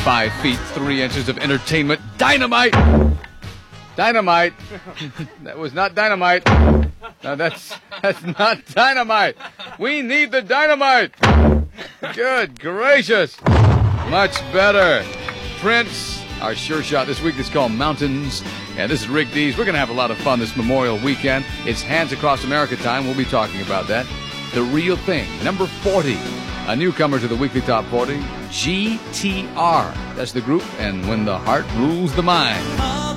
5 feet 3 inches of entertainment. Dynamite! Dynamite! That was not dynamite. No, that's not dynamite. We need the dynamite. Good gracious. Much better. Prince, our sure shot this week is called Mountains. And this is Rick Dees. We're going to have a lot of fun this Memorial weekend. It's Hands Across America time. We'll be talking about that. The Real Thing, number 40. A newcomer to the weekly top 40, GTR. That's the group, and When the Heart Rules the Mind.